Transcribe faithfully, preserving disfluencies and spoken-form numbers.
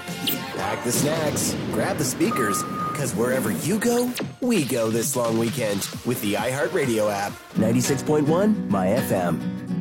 Pack the snacks, grab the speakers, because wherever you go, we go this long weekend with the iHeartRadio app. ninety-six point one My F M.